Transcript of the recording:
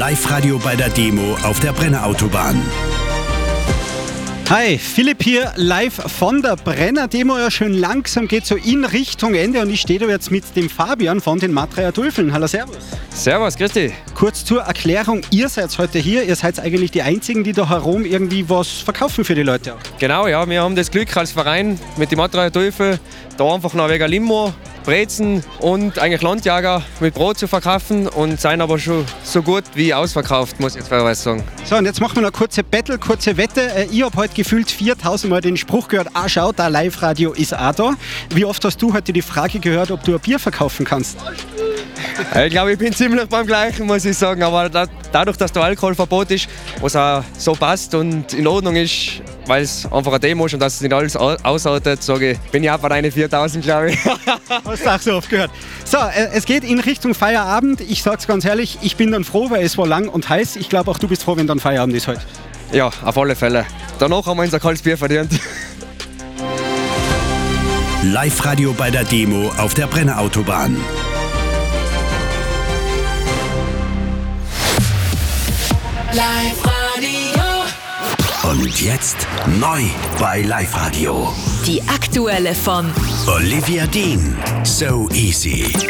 Live-Radio bei der Demo auf der Brennerautobahn. Hi, Philipp hier, live von der Brenner-Demo. Ja, schön langsam geht so in Richtung Ende und ich stehe da jetzt mit dem Fabian von den Matraja-Dulfeln. Hallo, servus. Servus, grüß dich. Kurz zur Erklärung, ihr seid heute hier, ihr seid eigentlich die Einzigen, die da herum irgendwie was verkaufen für die Leute auch. Genau, ja, wir haben das Glück als Verein mit den Matraja-Dulfeln da einfach noch wegen Limo, Brezen und eigentlich Landjager mit Brot zu verkaufen und sind aber schon so gut wie ausverkauft, muss ich jetzt fairerweise sagen. So, und jetzt machen wir noch kurze Battle, kurze Wette. Ich habe heute gefühlt 4000 Mal den Spruch gehört, schau, da Live-Radio ist auch da. Wie oft hast du heute die Frage gehört, ob du ein Bier verkaufen kannst? Ich glaube, ich bin ziemlich beim Gleichen, muss ich sagen, aber dadurch, dass der Alkoholverbot ist, was auch so passt und in Ordnung ist, weil es einfach eine Demo ist und dass es nicht alles aushaltet, sage ich, bin ich auch bei deinen 4000, glaube ich. Hast du auch so oft gehört. So, es geht in Richtung Feierabend. Ich sag's ganz ehrlich, ich bin dann froh, weil es war lang und heiß. Ich glaube auch du bist froh, wenn dann Feierabend ist heute. Ja, auf alle Fälle. Danach haben wir uns ein kaltes Bier verdient. Live-Radio bei der Demo auf der Brennerautobahn. Live-Radio. Und jetzt neu bei Live-Radio. Die aktuelle von Olivia Dean, So Easy.